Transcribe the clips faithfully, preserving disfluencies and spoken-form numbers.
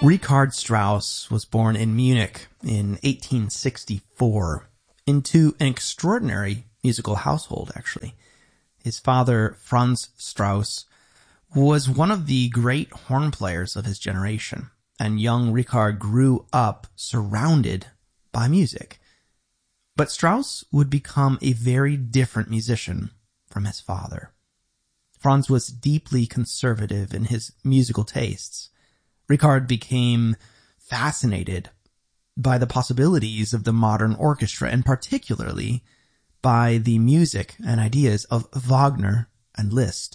Richard Strauss was born in Munich in eighteen sixty-four into an extraordinary musical household, actually. His father, Franz Strauss, was one of the great horn players of his generation, and young Richard grew up surrounded by music. But Strauss would become a very different musician from his father. Franz was deeply conservative in his musical tastes. Richard became fascinated by the possibilities of the modern orchestra, and particularly by the music and ideas of Wagner and Liszt.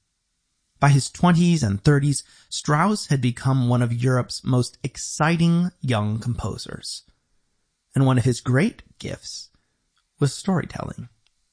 By his twenties and thirties, Strauss had become one of Europe's most exciting young composers. And one of his great gifts was storytelling.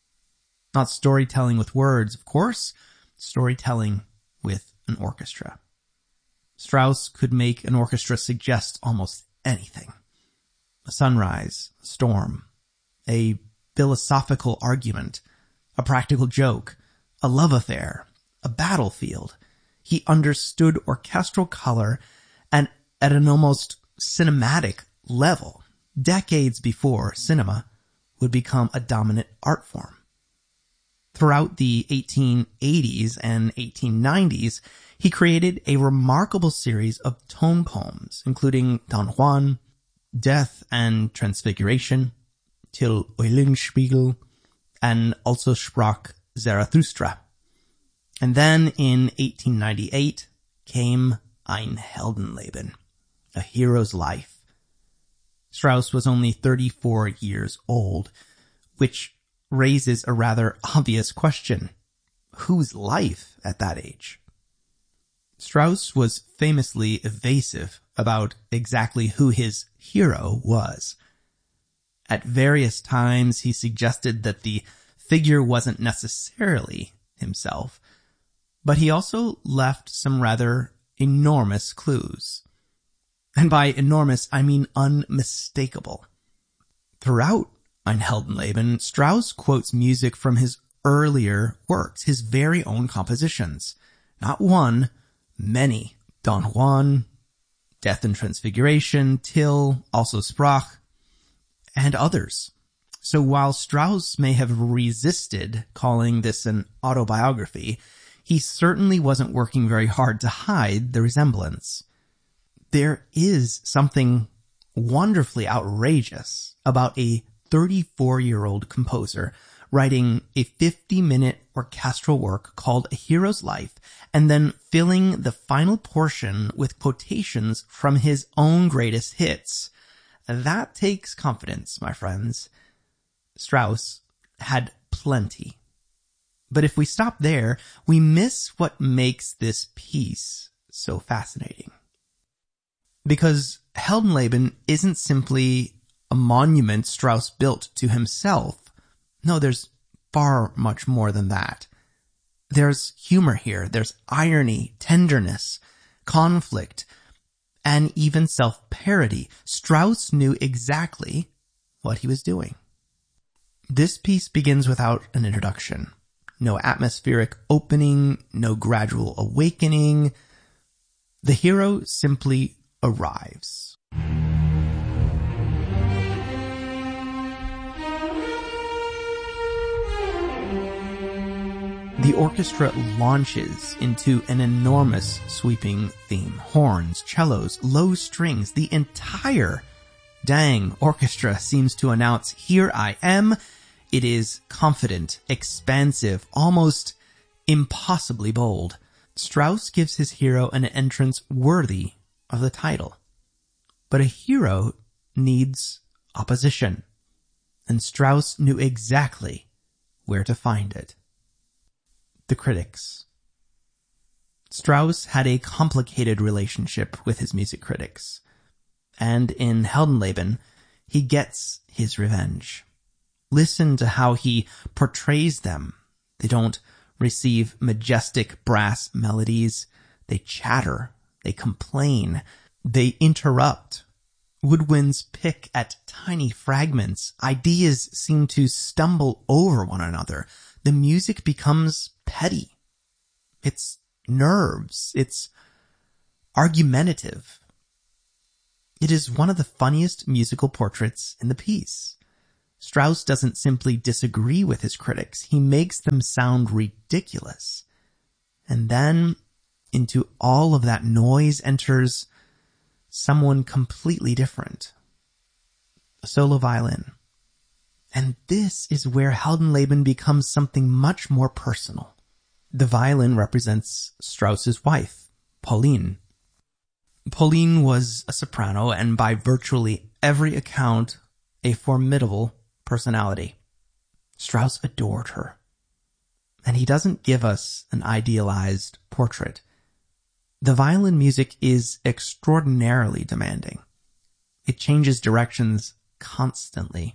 Not storytelling with words, of course, storytelling with an orchestra. Strauss could make an orchestra suggest almost anything. A sunrise, a storm, a philosophical argument, a practical joke, a love affair, a battlefield. He understood orchestral color and at an almost cinematic level, decades before cinema would become a dominant art form. Throughout the eighteen eighties and eighteen nineties, he created a remarkable series of tone poems, including Don Juan, Death and Transfiguration, Till Eulenspiegel, and also Sprach Zarathustra. And then in eighteen ninety-eight came Ein Heldenleben, A Hero's Life. Strauss was only thirty-four years old, which raises a rather obvious question. Whose life at that age? Strauss was famously evasive about exactly who his hero was. At various times, he suggested that the figure wasn't necessarily himself, but he also left some rather enormous clues. And by enormous, I mean unmistakable. Throughout Ein Heldenleben, Strauss quotes music from his earlier works, his very own compositions. Not one, many. Don Juan, Death and Transfiguration, Till, also Sprach, and others. So while Strauss may have resisted calling this an autobiography, he certainly wasn't working very hard to hide the resemblance. There is something wonderfully outrageous about a thirty-four-year-old composer writing a fifty-minute orchestral work called A Hero's Life and then filling the final portion with quotations from his own greatest hits. That takes confidence, my friends. Strauss had plenty. But if we stop there, we miss what makes this piece so fascinating. Because Heldenleben isn't simply a monument Strauss built to himself. No, there's far much more than that. There's humor here, there's irony, tenderness, conflict, and even self-parody. Strauss knew exactly what he was doing. This piece begins without an introduction. No atmospheric opening, no gradual awakening. The hero simply arrives. The orchestra launches into an enormous sweeping theme. Horns, cellos, low strings, the entire dang orchestra seems to announce, here I am. It is confident, expansive, almost impossibly bold. Strauss gives his hero an entrance worthy of the title. But a hero needs opposition, and Strauss knew exactly where to find it. The critics. Strauss had a complicated relationship with his music critics, and in Heldenleben, he gets his revenge. Listen to how he portrays them. They don't receive majestic brass melodies. They chatter. They complain. They interrupt. Woodwinds pick at tiny fragments. Ideas seem to stumble over one another. The music becomes petty. It's nerves. It's argumentative. It is one of the funniest musical portraits in the piece. Strauss doesn't simply disagree with his critics, he makes them sound ridiculous. And then, into all of that noise enters someone completely different. A solo violin. And this is where Heldenleben becomes something much more personal. The violin represents Strauss's wife, Pauline. Pauline was a soprano and by virtually every account, a formidable personality. Strauss adored her. And he doesn't give us an idealized portrait. The violin music is extraordinarily demanding. It changes directions constantly.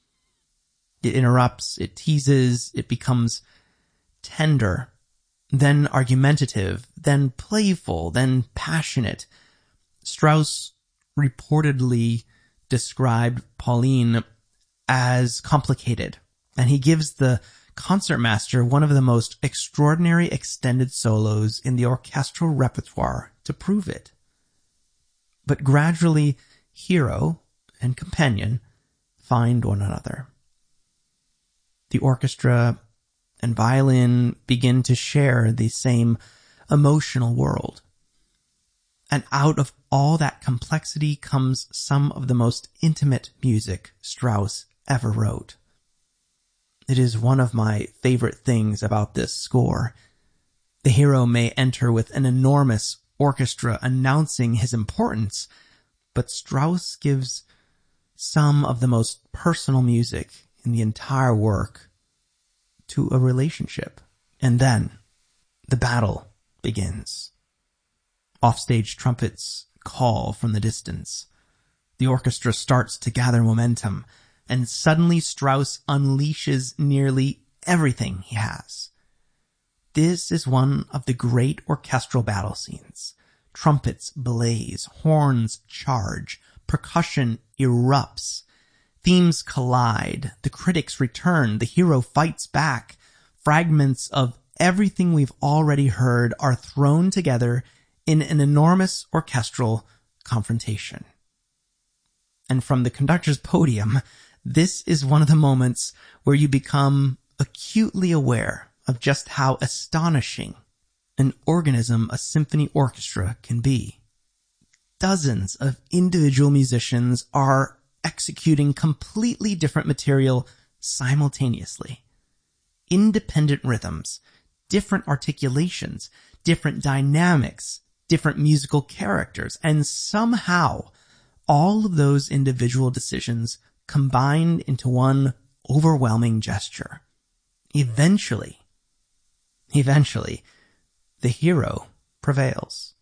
It interrupts, it teases, it becomes tender, then argumentative, then playful, then passionate. Strauss reportedly described Pauline as complicated, and he gives the concertmaster one of the most extraordinary extended solos in the orchestral repertoire to prove it. But gradually, hero and companion find one another. The orchestra and violin begin to share the same emotional world. And out of all that complexity comes some of the most intimate music Strauss ever wrote. It is one of my favorite things about this score. The hero may enter with an enormous orchestra announcing his importance, but Strauss gives some of the most personal music in the entire work to a relationship. And then the battle begins. Offstage trumpets call from the distance. The orchestra starts to gather momentum, and suddenly Strauss unleashes nearly everything he has. This is one of the great orchestral battle scenes. Trumpets blaze, horns charge, percussion erupts, themes collide, the critics return, the hero fights back. Fragments of everything we've already heard are thrown together in an enormous orchestral confrontation. And from the conductor's podium, this is one of the moments where you become acutely aware of just how astonishing an organism a symphony orchestra can be. Dozens of individual musicians are executing completely different material simultaneously. Independent rhythms, different articulations, different dynamics, different musical characters, and somehow all of those individual decisions combined into one overwhelming gesture. Eventually, eventually, the hero prevails.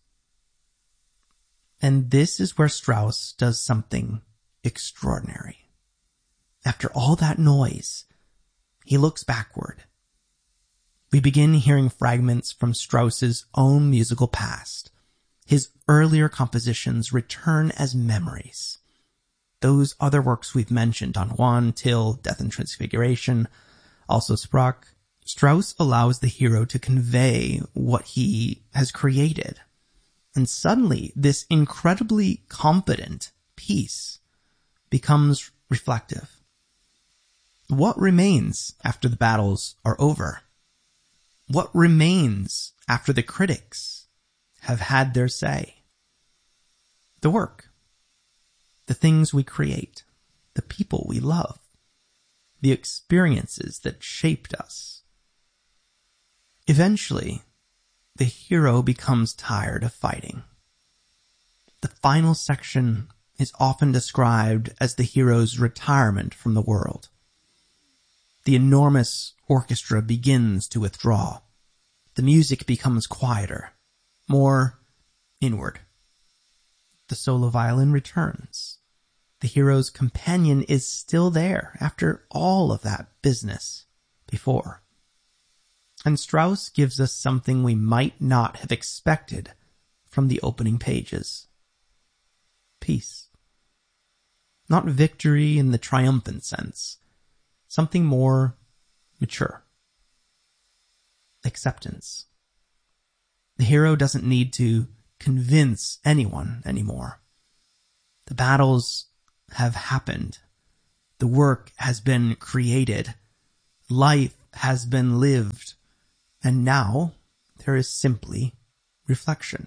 And this is where Strauss does something extraordinary. After all that noise, he looks backward. We begin hearing fragments from Strauss's own musical past. His earlier compositions return as memories. Those other works we've mentioned, Don Juan, Till, Death and Transfiguration, also Sprach, Strauss allows the hero to convey what he has created. And suddenly, this incredibly competent piece becomes reflective. What remains after the battles are over? What remains after the critics have had their say? The work. The things we create. The people we love. The experiences that shaped us. Eventually, the hero becomes tired of fighting. The final section is often described as the hero's retirement from the world. The enormous orchestra begins to withdraw. The music becomes quieter, more inward. The solo violin returns. The hero's companion is still there after all of that business before. And Strauss gives us something we might not have expected from the opening pages. Peace. Not victory in the triumphant sense. Something more mature. Acceptance. The hero doesn't need to convince anyone anymore. The battles have happened. The work has been created. Life has been lived. And now there is simply reflection.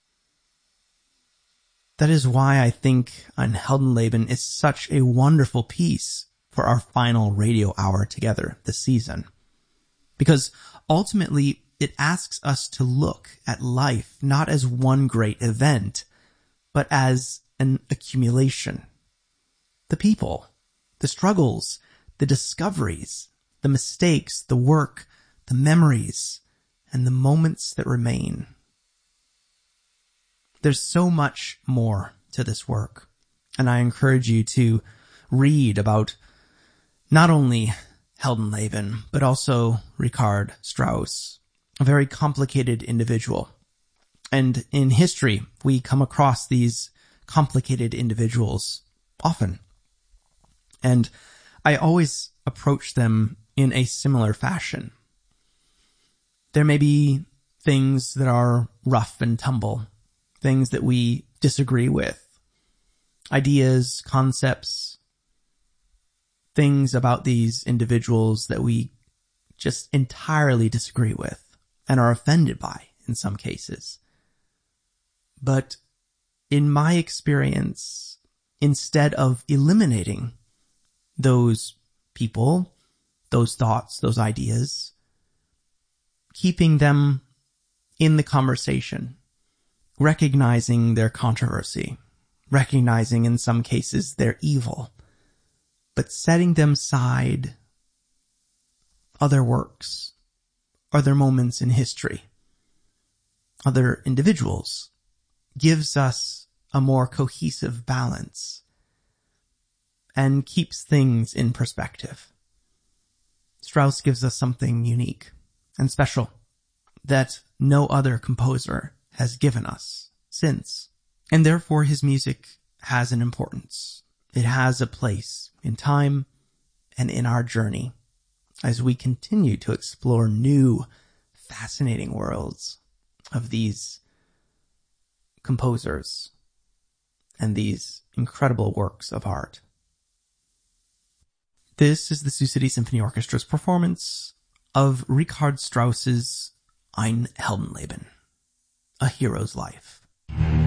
That is why I think Ein Heldenleben is such a wonderful piece for our final radio hour together this season. Because ultimately, it asks us to look at life not as one great event, but as an accumulation. The people, the struggles, the discoveries, the mistakes, the work, the memories, and the moments that remain. There's so much more to this work, and I encourage you to read about not only Heldenleben, but also Richard Strauss, a very complicated individual. And in history, we come across these complicated individuals often. And I always approach them in a similar fashion. There may be things that are rough and tumble, things that we disagree with, ideas, concepts, things about these individuals that we just entirely disagree with and are offended by in some cases. But in my experience, instead of eliminating those people, those thoughts, those ideas, keeping them in the conversation, recognizing their controversy, recognizing in some cases their evil, but setting them aside other works, other moments in history, other individuals, gives us a more cohesive balance and keeps things in perspective. Strauss gives us something unique and special that no other composer has given us since. And therefore his music has an importance. It has a place in time and in our journey as we continue to explore new, fascinating worlds of these composers and these incredible works of art. This is the Sioux City Symphony Orchestra's performance of Richard Strauss's Ein Heldenleben, A Hero's Life.